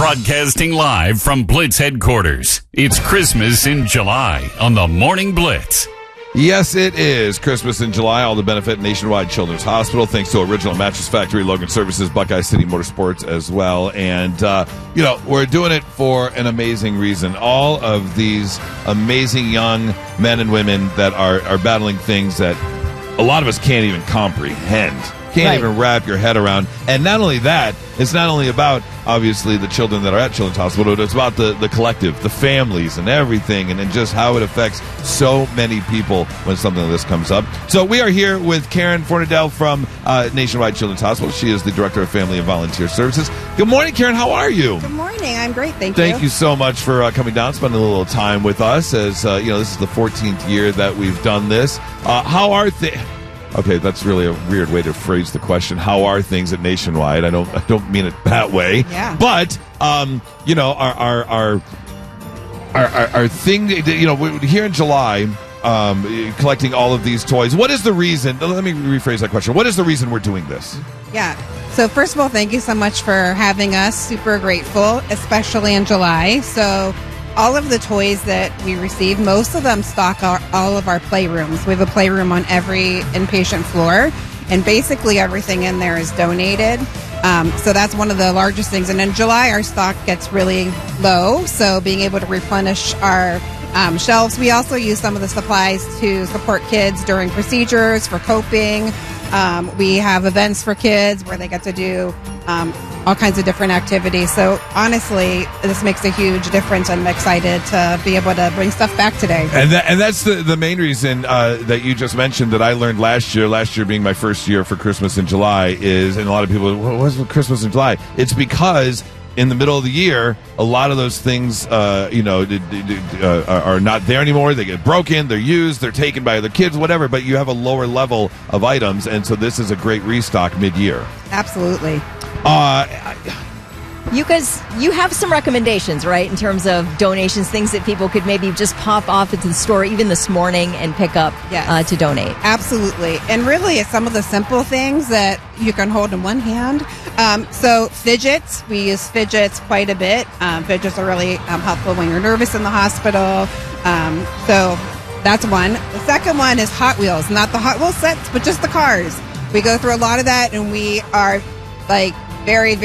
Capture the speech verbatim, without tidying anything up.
Broadcasting live from Blitz headquarters. It's Christmas in July on the Morning Blitz. Yes, it is Christmas in July. All the benefit Nationwide Children's Hospital, thanks to Original Mattress Factory, Logan Services, Buckeye City Motorsports as well. And, uh, you know, we're doing it for an amazing reason. All of these amazing young men and women that are, are battling things that a lot of us can't even comprehend, can't Right. even wrap your head around. And not only that, it's not only about, obviously, the children that are at Children's Hospital, but it's about the, the collective, the families and everything, and, and just how it affects so many people when something like this comes up. So we are here with Karen Fornadell from uh, Nationwide Children's Hospital. She is the Director of Family and Volunteer Services. Good morning, Karen. How are you? Good morning. I'm great. Thank, Thank you. you so much for uh, coming down, spending a little time with us. As uh, you know, this is the fourteenth year that we've done this. Uh, how are things? Okay, that's really a weird way to phrase the question. How are things at Nationwide? I don't, I don't mean it that way. Yeah. But um, you know, our our our our, our, our thing. You know, we're here in July, um, collecting all of these toys. What is the reason? Let me rephrase that question. What is the reason we're doing this? Yeah. So first of all, thank you so much for having us. Super grateful, especially in July. So all of the toys that we receive, most of them stock our, all of our playrooms. We have a playroom on every inpatient floor, and basically everything in there is donated. Um, so that's one of the largest things. And in July, our stock gets really low, so being able to replenish our um, shelves. We also use some of the supplies to support kids during procedures, for coping. Um, we have events for kids where they get to do um, all kinds of different activities. So honestly, this makes a huge difference. I'm excited to be able to bring stuff back today. And that, and that's the, the main reason uh, that you just mentioned that I learned last year, last year being my first year for Christmas in July, is, and a lot of people, what was Christmas in July? It's because in the middle of the year, a lot of those things, uh, you know, d- d- d- uh, are not there anymore. They get broken, they're used, they're taken by other kids, whatever, but you have a lower level of items, and so this is a great restock mid-year. Absolutely. Uh, You guys, you have some recommendations, right, in terms of donations, things that people could maybe just pop off into the store even this morning and pick up Yes. uh, to donate. Absolutely. And really, it's some of the simple things that you can hold in one hand. Um, so fidgets, we use fidgets quite a bit. Um, fidgets are really um, helpful when you're nervous in the hospital. Um, so that's one. The second one is Hot Wheels, not the Hot Wheels sets, but just the cars. We go through a lot of that, and we are like very, very